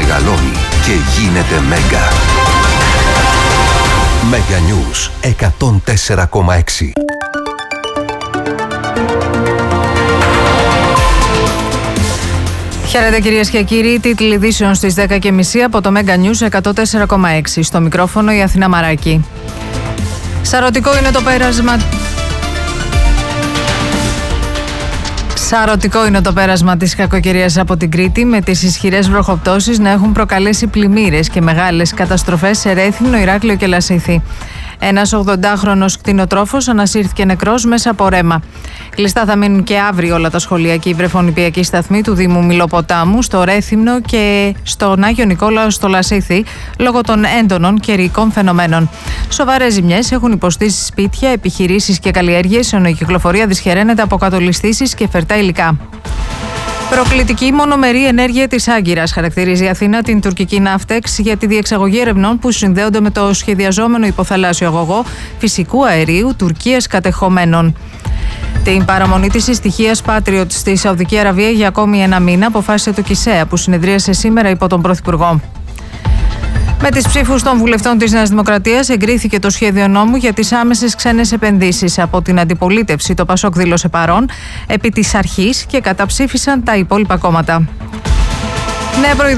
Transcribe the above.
μεγαλώνει και γίνεται Μέγκα. Μέγκα News 104,6. Χαίρετε κυρίες και κύριοι, τίτλοι ειδήσεων στις 10:30 από το Μέγκα News 104,6. Στο μικρόφωνο η Αθηνά Μαράκη. Σαρωτικό είναι το πέρασμα της κακοκαιρίας από την Κρήτη, με τις ισχυρές βροχοπτώσεις να έχουν προκαλέσει πλημμύρες και μεγάλες καταστροφές σε Ρέθυμνο, Ηράκλειο και Λασίθι. Ένας 80χρονος κτηνοτρόφος ανασύρθηκε νεκρός μέσα από ρέμα. Κλειστά θα μείνουν και αύριο όλα τα σχολεία και οι βρεφονιπιακοί σταθμοί του Δήμου Μιλοποτάμου, στο Ρέθυμνο και στον Άγιο Νικόλαο στο Λασίθι, λόγω των έντονων καιρικών φαινομένων. Σοβαρές ζημιές έχουν υποστεί σπίτια, επιχειρήσεις και καλλιέργειες, ενώ η κυκλοφορία δυσχεραίνεται από κατολιστήσεις και φερτά υλικά. Προκλητική μονομερή ενέργεια της Άγκυρας χαρακτηρίζει η Αθήνα την τουρκική Ναύτεξ για τη διεξαγωγή ερευνών που συνδέονται με το σχεδιαζόμενο υποθαλάσσιο αγωγό φυσικού αερίου Τουρκίας κατεχομένων. Την παραμονή της ηστιχίας Patriot στη Σαουδική Αραβία για ακόμη ένα μήνα αποφάσισε το ΚΙΣΕΑ, που συνεδρίασε σήμερα υπό τον Πρωθυπουργό. Με τις ψήφους των βουλευτών της Νέας Δημοκρατίας εγκρίθηκε το σχέδιο νόμου για τις άμεσες ξένες επενδύσεις. Από την αντιπολίτευση το ΠΑΣΟΚ δήλωσε παρόν επί της αρχής και καταψήφισαν τα υπόλοιπα κόμματα.